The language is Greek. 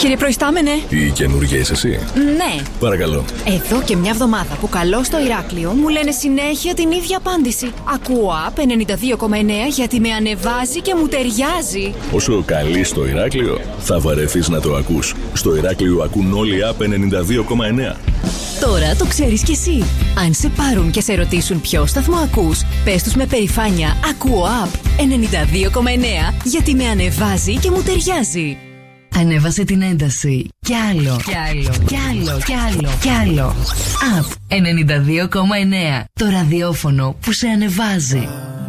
Κύριε Προϊστάμενε. Η καινούργια είσαι εσύ? Ναι. Παρακαλώ. Εδώ και μια εβδομάδα που καλώ στο Ηράκλειο μου λένε συνέχεια την ίδια απάντηση. Ακούω ΑΠ 92,9 γιατί με ανεβάζει και μου ταιριάζει. Όσο καλείς στο Ηράκλειο, θα βαρεθείς να το ακούς. Στο Ηράκλειο ακούν όλοι ΑΠ 92,9. Τώρα το ξέρεις κι εσύ. Αν σε πάρουν και σε ρωτήσουν ποιο σταθμό ακούς, πες τους με περηφάνεια ακούω ΑΠ 92,9 γιατί με ανεβάζει και μου ταιριάζει. Ανέβασε την ένταση. Κι άλλο. Κι άλλο. Κι άλλο. Κι άλλο. Κι άλλο. ΑΠ 92,9. Το ραδιόφωνο που σε ανεβάζει.